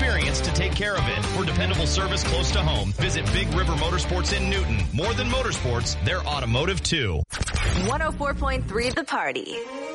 experience to take care of it. For dependable service close to home, visit Big River Motorsports in Newton. More than motorsports, they're automotive too. 104.3 The Party.